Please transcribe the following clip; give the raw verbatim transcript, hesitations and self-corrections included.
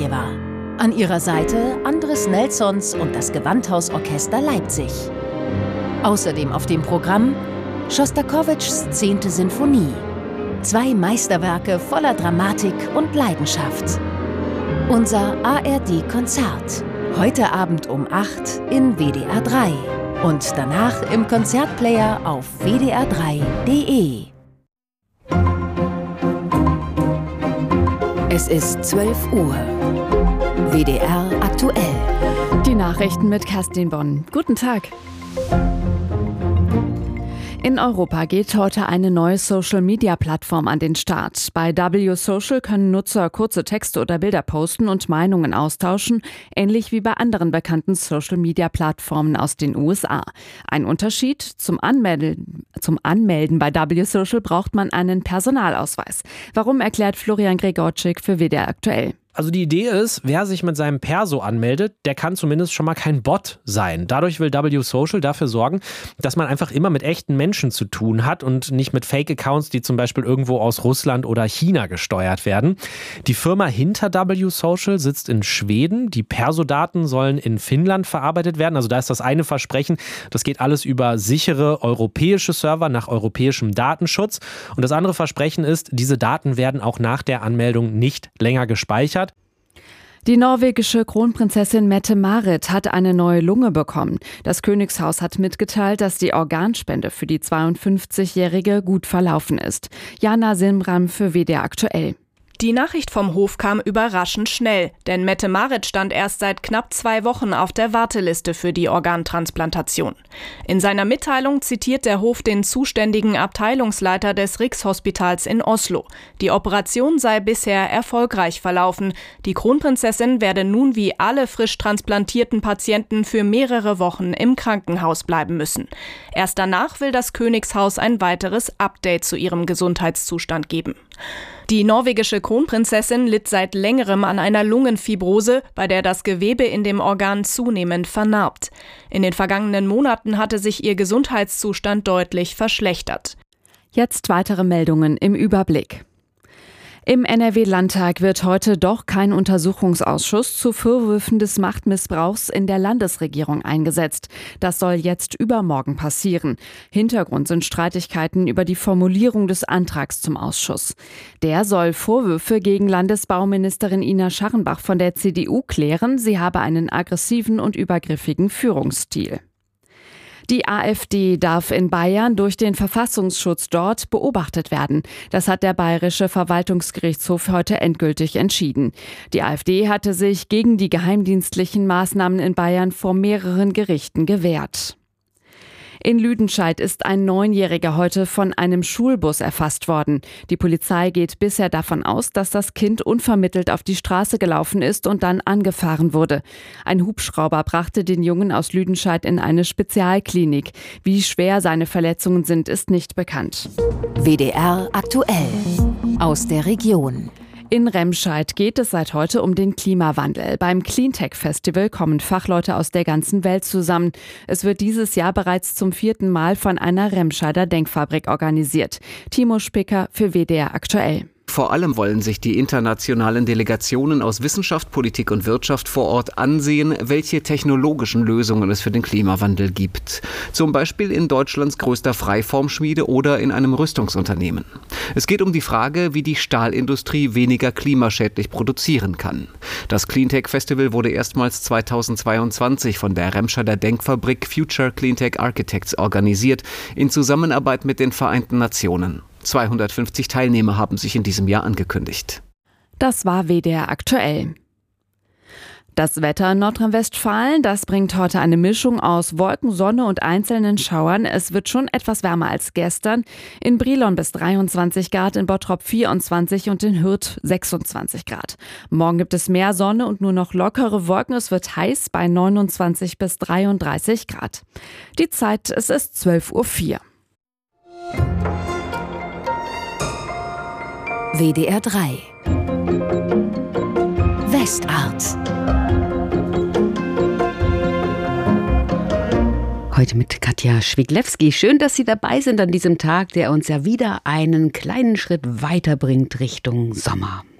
Prokofjewa. An ihrer Seite Andres Nelsons und das Gewandhausorchester Leipzig. Außerdem auf dem Programm Schostakowitschs zehnte Sinfonie. Zwei Meisterwerke voller Dramatik und Leidenschaft. Unser A R D-Konzert. Heute Abend um acht in W D R drei. Und danach im Konzertplayer auf w d r drei punkt d e. Es ist zwölf Uhr. W D R aktuell. Die Nachrichten mit Kerstin Bonn. Guten Tag. In Europa geht heute eine neue Social-Media-Plattform an den Start. Bei W Social können Nutzer kurze Texte oder Bilder posten und Meinungen austauschen, ähnlich wie bei anderen bekannten Social-Media-Plattformen aus den U S A. Ein Unterschied: Zum Anmelden, zum Anmelden bei W Social braucht man einen Personalausweis. Warum, erklärt Florian Gregorczyk für W D R aktuell. Also die Idee ist, wer sich mit seinem Perso anmeldet, der kann zumindest schon mal kein Bot sein. Dadurch will W Social dafür sorgen, dass man einfach immer mit echten Menschen zu tun hat und nicht mit Fake-Accounts, die zum Beispiel irgendwo aus Russland oder China gesteuert werden. Die Firma hinter W Social sitzt in Schweden. Die Perso-Daten sollen in Finnland verarbeitet werden. Also da ist das eine Versprechen, das geht alles über sichere europäische Server nach europäischem Datenschutz. Und das andere Versprechen ist, diese Daten werden auch nach der Anmeldung nicht länger gespeichert. Die norwegische Kronprinzessin Mette-Marit hat eine neue Lunge bekommen. Das Königshaus hat mitgeteilt, dass die Organspende für die zweiundfünfzigjährige gut verlaufen ist. Jana Simram für W D R aktuell. Die Nachricht vom Hof kam überraschend schnell, denn Mette-Marit stand erst seit knapp zwei Wochen auf der Warteliste für die Organtransplantation. In seiner Mitteilung zitiert der Hof den zuständigen Abteilungsleiter des Rikshospitals in Oslo. Die Operation sei bisher erfolgreich verlaufen. Die Kronprinzessin werde nun wie alle frisch transplantierten Patienten für mehrere Wochen im Krankenhaus bleiben müssen. Erst danach will das Königshaus ein weiteres Update zu ihrem Gesundheitszustand geben. Die norwegische Kronprinzessin litt seit längerem an einer Lungenfibrose, bei der das Gewebe in dem Organ zunehmend vernarbt. In den vergangenen Monaten hatte sich ihr Gesundheitszustand deutlich verschlechtert. Jetzt weitere Meldungen im Überblick. Im N R W-Landtag wird heute doch kein Untersuchungsausschuss zu Vorwürfen des Machtmissbrauchs in der Landesregierung eingesetzt. Das soll jetzt übermorgen passieren. Hintergrund sind Streitigkeiten über die Formulierung des Antrags zum Ausschuss. Der soll Vorwürfe gegen Landesbauministerin Ina Scharrenbach von der C D U klären, sie habe einen aggressiven und übergriffigen Führungsstil. Die AfD darf in Bayern durch den Verfassungsschutz dort beobachtet werden. Das hat der Bayerische Verwaltungsgerichtshof heute endgültig entschieden. Die AfD hatte sich gegen die geheimdienstlichen Maßnahmen in Bayern vor mehreren Gerichten gewehrt. In Lüdenscheid ist ein Neunjähriger heute von einem Schulbus erfasst worden. Die Polizei geht bisher davon aus, dass das Kind unvermittelt auf die Straße gelaufen ist und dann angefahren wurde. Ein Hubschrauber brachte den Jungen aus Lüdenscheid in eine Spezialklinik. Wie schwer seine Verletzungen sind, ist nicht bekannt. W D R aktuell. Aus der Region. In Remscheid geht es seit heute um den Klimawandel. Beim Cleantech-Festival kommen Fachleute aus der ganzen Welt zusammen. Es wird dieses Jahr bereits zum vierten Mal von einer Remscheider Denkfabrik organisiert. Timo Spicker für W D R aktuell. Vor allem wollen sich die internationalen Delegationen aus Wissenschaft, Politik und Wirtschaft vor Ort ansehen, welche technologischen Lösungen es für den Klimawandel gibt. Zum Beispiel in Deutschlands größter Freiformschmiede oder in einem Rüstungsunternehmen. Es geht um die Frage, wie die Stahlindustrie weniger klimaschädlich produzieren kann. Das Cleantech Festival wurde erstmals zweitausendzweiundzwanzig von der Remscheider Denkfabrik Future Cleantech Architects organisiert, in Zusammenarbeit mit den Vereinten Nationen. zweihundertfünfzig Teilnehmer haben sich in diesem Jahr angekündigt. Das war W D R aktuell. Das Wetter in Nordrhein-Westfalen, das bringt heute eine Mischung aus Wolken, Sonne und einzelnen Schauern. Es wird schon etwas wärmer als gestern. In Brilon bis dreiundzwanzig Grad, in Bottrop vierundzwanzig und in Hürth sechsundzwanzig Grad. Morgen gibt es mehr Sonne und nur noch lockere Wolken. Es wird heiß bei neunundzwanzig bis dreiunddreißig Grad. Die Zeit, es ist zwölf Uhr vier. W D R drei. Westart. Heute mit Katja Schwiglewski. Schön, dass Sie dabei sind an diesem Tag, der uns ja wieder einen kleinen Schritt weiterbringt Richtung Sommer.